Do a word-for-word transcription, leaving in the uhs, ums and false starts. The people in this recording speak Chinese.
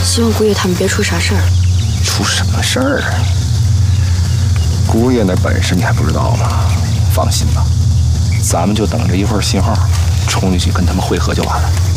希望姑爷他们别出啥事儿。 出什么事儿啊？姑爷那本事你还不知道吗？放心吧，咱们就等着一会儿信号，冲进去跟他们会合就完了。